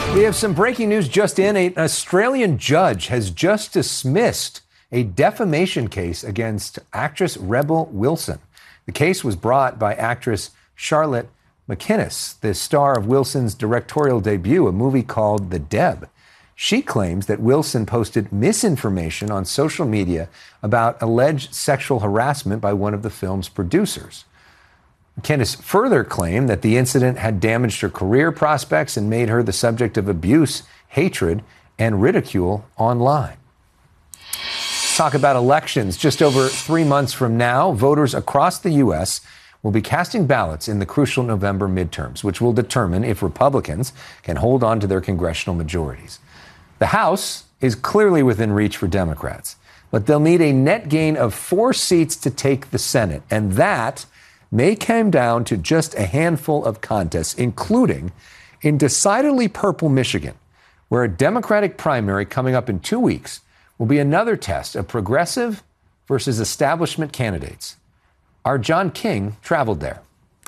We have some breaking news just in. An Australian judge has just dismissed a defamation case against actress Rebel Wilson. The case was brought by actress Charlotte McInnes, the star of Wilson's directorial debut, a movie called The Deb. She claims that Wilson posted misinformation on social media about alleged sexual harassment by one of the film's producers. McInnes further claimed that the incident had damaged her career prospects and made her the subject of abuse, hatred, and ridicule online. Talk about elections. Just over 3 months from now, voters across the U.S. will be casting ballots in the crucial November midterms, which will determine if Republicans can hold on to their congressional majorities. The House is clearly within reach for Democrats, but they'll need a net gain of 4 seats to take the Senate, and that may come down to just a handful of contests, including in decidedly purple Michigan, where a Democratic primary coming up in 2 weeks will be another test of progressive versus establishment candidates. Our John King traveled there.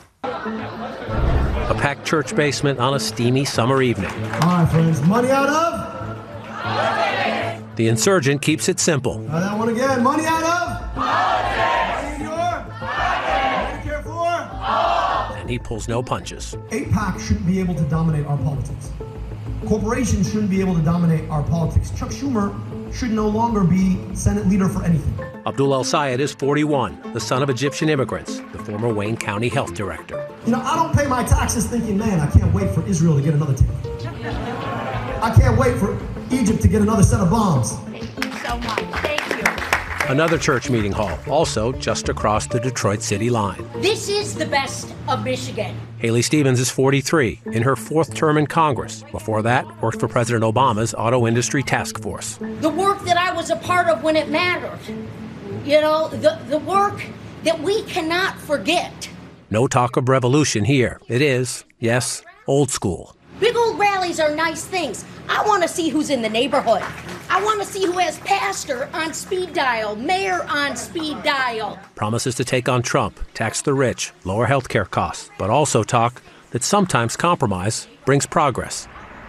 A packed church basement on a steamy summer evening. All right, friends, money out of? The insurgent keeps it simple. That one again, money out of? And he pulls no punches. AIPAC shouldn't be able to dominate our politics. Corporations shouldn't be able to dominate our politics. Chuck Schumer should no longer be Senate leader for anything. Abdul El-Sayed is 41, the son of Egyptian immigrants, the former Wayne County health director. You know, I don't pay my taxes thinking, man, I can't wait for Israel to get another tank. I can't wait for Egypt to get another set of bombs. Thank you so much. Thank you. Another church meeting hall, also just across the Detroit city line. This is the best of Michigan. Haley Stevens is 43, in her 4th term in Congress. Before that, worked for President Obama's auto industry task force. The work that I was a part of when it mattered. You know, the work that we cannot forget. No talk of revolution here. It is, yes, old school. Big old rallies are nice things. I want to see who's in the neighborhood. I want to see who has pastor on speed dial, mayor on speed dial. Promises to take on Trump, tax the rich, lower health care costs, but also talk that sometimes compromise brings progress.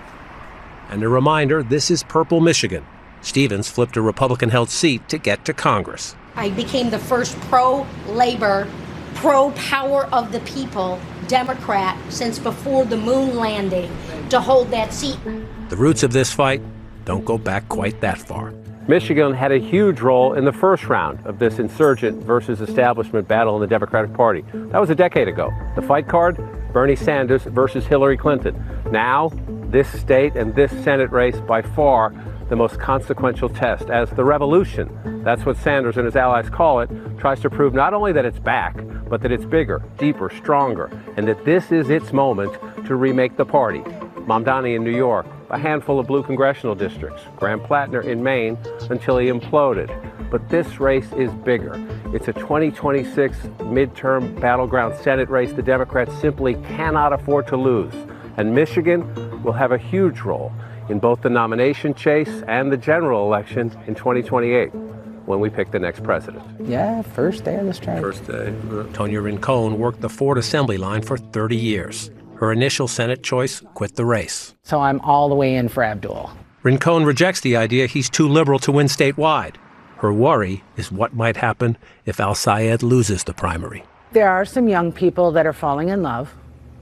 And a reminder, this is purple Michigan. Stevens flipped a Republican-held seat to get to Congress. I became the first pro-labor, pro-power of the people Democrat since before the moon landing to hold that seat. The roots of this fight don't go back quite that far. Michigan had a huge role in the first round of this insurgent versus establishment battle in the Democratic Party. That was a decade ago. The fight card, Bernie Sanders versus Hillary Clinton. Now, this state and this Senate race by far the most consequential test, as the revolution, that's what Sanders and his allies call it, tries to prove not only that it's back, but that it's bigger, deeper, stronger, and that this is its moment to remake the party. Mamdani in New York, a handful of blue congressional districts, Graham Plattner in Maine until he imploded. But this race is bigger. It's a 2026 midterm battleground Senate race the Democrats simply cannot afford to lose. And Michigan will have a huge role in both the nomination chase and the general election in 2028, when we pick the next president. Yeah, first day of the strike. First day. Tonya Rincon worked the Ford assembly line for 30 years. Her initial Senate choice, quit the race. So I'm all the way in for Abdul. Rincon rejects the idea he's too liberal to win statewide. Her worry is what might happen if El-Sayed loses the primary. There are some young people that are falling in love.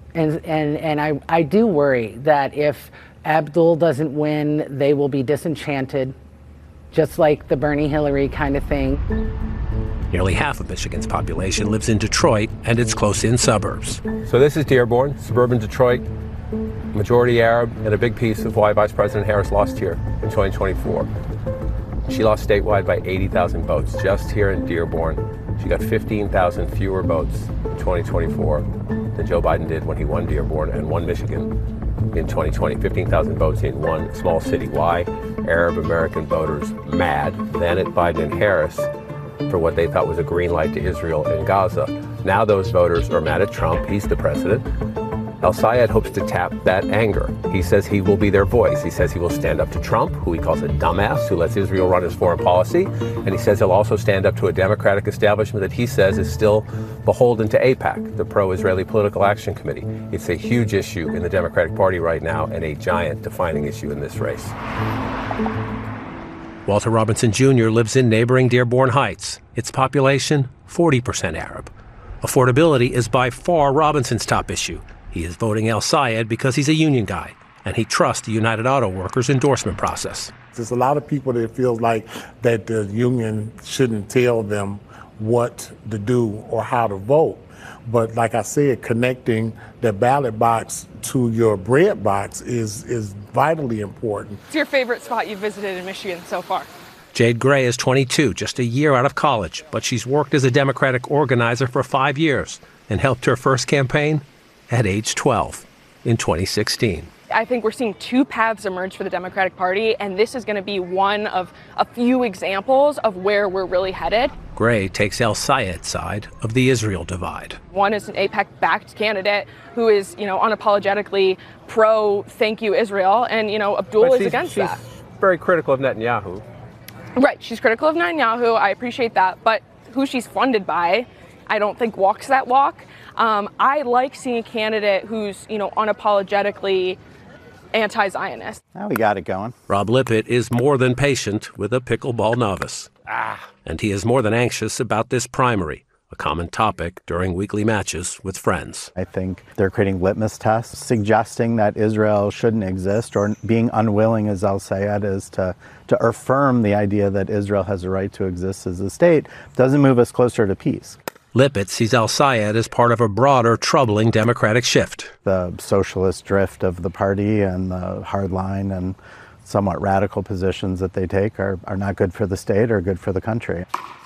And I do worry that if Abdul doesn't win, they will be disenchanted, just like the Bernie Hillary kind of thing. Nearly half of Michigan's population lives in Detroit and its close-in suburbs. So this is Dearborn, suburban Detroit, majority Arab, and a big piece of why Vice President Harris lost here in 2024. She lost statewide by 80,000 votes just here in Dearborn. She got 15,000 fewer votes in 2024 than Joe Biden did when he won Dearborn and won Michigan in 2020. 15,000 votes in one small city. Why? Arab American voters mad then at Biden and Harris for what they thought was a green light to Israel and Gaza. Now those voters are mad at Trump. He's the president. El-Sayed hopes to tap that anger. He says he will be their voice. He says he will stand up to Trump, who he calls a dumbass, who lets Israel run his foreign policy. And he says he'll also stand up to a Democratic establishment that he says is still beholden to AIPAC, the Pro-Israeli Political Action Committee. It's a huge issue in the Democratic Party right now and a giant defining issue in this race. Walter Robinson Jr. lives in neighboring Dearborn Heights. Its population, 40% Arab. Affordability is by far Robinson's top issue. He is voting El-Sayed because he's a union guy, and he trusts the United Auto Workers endorsement process. There's a lot of people that feel like that the union shouldn't tell them what to do or how to vote. But like I said, connecting the ballot box to your bread box is vitally important. What's your favorite spot you've visited in Michigan so far? Jade Gray is 22, just a year out of college, but she's worked as a Democratic organizer for 5 years and helped her first campaign at age 12 in 2016. I think we're seeing two paths emerge for the Democratic Party, and this is going to be one of a few examples of where we're really headed. Gray takes El-Sayed's side of the Israel divide. One is an AIPAC-backed candidate who is, unapologetically pro-thank you Israel, and, Abdul is against that. She's very critical of Netanyahu. Right, she's critical of Netanyahu. I appreciate that, but who she's funded by, I don't think walks that walk. I like seeing a candidate who's, unapologetically anti-Zionist. Now we got it going. Rob Lippitt is more than patient with a pickleball novice. And he is more than anxious about this primary, a common topic during weekly matches with friends. I think they're creating litmus tests, suggesting that Israel shouldn't exist, or being unwilling, as El-Sayed is, to affirm the idea that Israel has a right to exist as a state, doesn't move us closer to peace. Lippitt sees El-Sayed as part of a broader, troubling Democratic shift. The socialist drift of the party and the hardline and somewhat radical positions that they take are not good for the state or good for the country.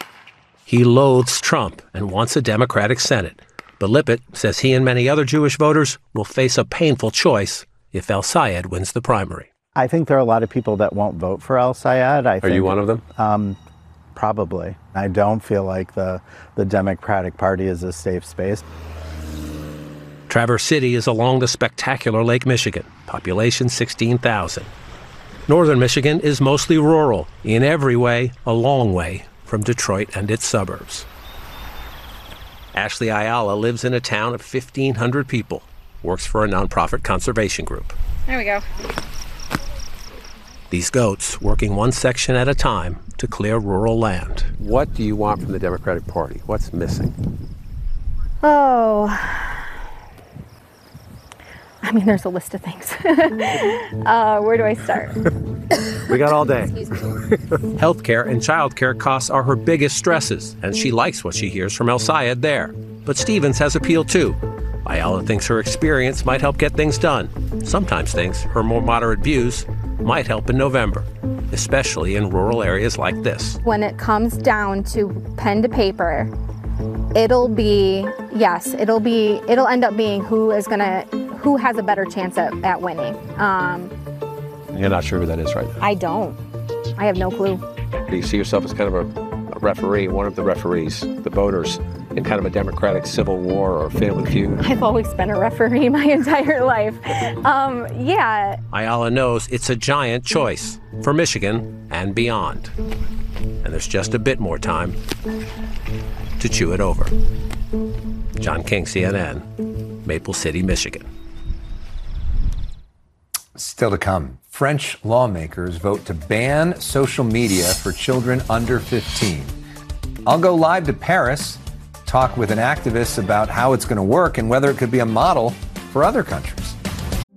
He loathes Trump and wants a Democratic Senate. But Lippitt says he and many other Jewish voters will face a painful choice if El-Sayed wins the primary. I think there are a lot of people that won't vote for El-Sayed. Are you one of them? Probably. I don't feel like the Democratic Party is a safe space. Traverse City is along the spectacular Lake Michigan, population 16,000. Northern Michigan is mostly rural, in every way a long way from Detroit and its suburbs. Ashley Ayala lives in a town of 1,500 people, works for a nonprofit conservation group. There we go. These goats working one section at a time to clear rural land. What do you want from the Democratic Party? What's missing? Oh, I mean, there's a list of things. Where do I start? We got all day. Healthcare and childcare costs are her biggest stresses, and she likes what she hears from El-Sayed there. But Stevens has appeal too. Ayala thinks her experience might help get things done. Sometimes thinks her more moderate views might help in November, especially in rural areas like this. When it comes down to pen to paper, it'll end up being who has a better chance at winning. You're not sure who that is right now? I don't. I have no clue. Do you see yourself as kind of a referee, one of the referees, the voters, in kind of a Democratic Civil War or Family Feud? I've always been a referee my entire life. Yeah. Ayala knows it's a giant choice for Michigan and beyond. And there's just a bit more time to chew it over. John King, CNN, Maple City, Michigan. Still to come, French lawmakers vote to ban social media for children under 15. I'll go live to Paris, talk with an activist about how it's going to work and whether it could be a model for other countries.